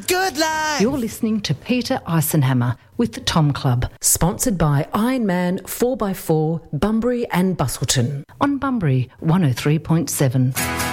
good life. You're listening to Peter Eisenhammer with the Tom Club. Sponsored by Ironman 4x4, Bunbury and Busselton. On Bunbury 103.7.